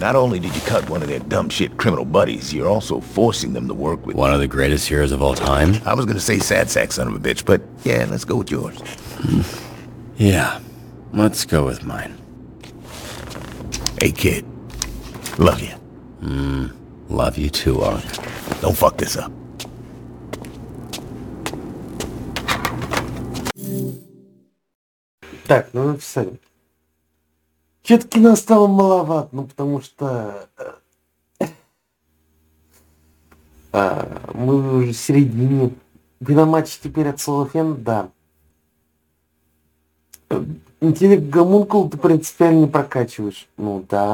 Not only did you cut one of their dumb shit criminal buddies, you're also forcing them to work with... One of the greatest heroes of all time? I was gonna say sad sack son of a bitch, but yeah, let's go with yours. Yeah, let's go with mine. Hey, kid. Love you. Love you too, Unc. Don't fuck this up. Так, ну написали. Чё-то кино стало маловато, ну потому что мы уже в середине. Киноматч теперь от слова фен, да. Интеллект гомункул ты принципиально не прокачиваешь. Ну да.